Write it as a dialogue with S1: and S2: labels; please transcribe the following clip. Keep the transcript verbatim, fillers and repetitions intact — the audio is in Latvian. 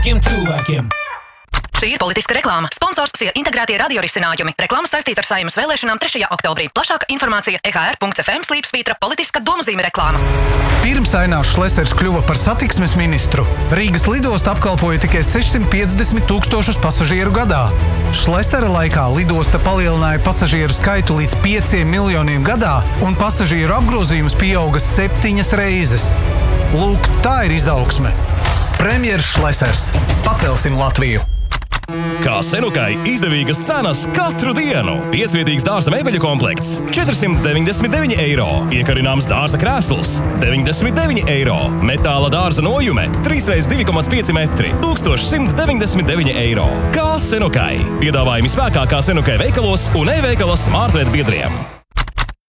S1: cilvēkiem.
S2: Šī ir politiska reklāma. Sponsors Sija integrētie radiorisinājumi. Reklāma saistīta ar Saeimas vēlēšanām trešajā oktobrī. Plašāka informācija e h r punkts f m slīpsvītra politiska domuzīme reklāma.
S3: Pirms Ainārs Šlesers kļuva par satiksmes ministru, Rīgas lidosta apkalpoja tikai sešsimt piecdesmit tūkstošus pasažieru gadā. Šlesera laikā lidosta palielināja pasažieru skaitu līdz pieciem miljoniem gadā, un pasažieru apgrozījums pieauga septiņas reizes. Lūk, tā ir izaugsme. Premjers Šlesers. Pacelsim Latviju!
S4: Kā Senukai izdevīgas cenas katru dienu. Piecvietīgs dārza mēbeļu komplekts – četrsimt deviņdesmit deviņi eiro. Iekarināms dārza krēsls – deviņdesmit deviņi eiro. Metāla dārza nojume – trīs reiz divi komats pieci metri – tūkstoš simt deviņdesmit deviņi eiro. Kā Senukai. Piedāvājumi spēkā kā Senukai veikalos un e-veikala Smartvet biedriem.